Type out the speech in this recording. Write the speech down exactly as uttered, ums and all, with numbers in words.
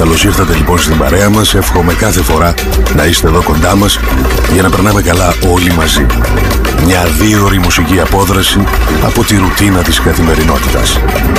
Καλώς ήρθατε λοιπόν στην παρέα μας. Εύχομαι κάθε φορά να είστε εδώ κοντά μας για να περνάμε καλά όλοι μαζί. Μια δύο ώρη μουσική απόδραση από τη ρουτίνα της καθημερινότητας.